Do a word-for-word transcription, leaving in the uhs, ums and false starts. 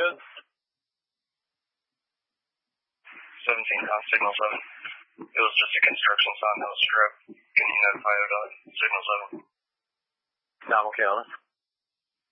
ahead. seventeen, on signal seven. It was just a construction sign that was stripped. Can you notify O D O T? Signal seven. No, I'm okay on it.